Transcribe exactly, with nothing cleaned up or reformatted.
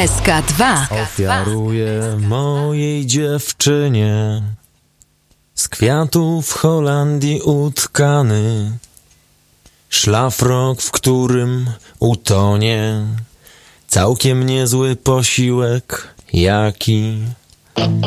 S K dwa Ofiaruję mojej dziewczynie z kwiatów w Holandii utkany szlafrok, w którym utonie całkiem niezły posiłek, jaki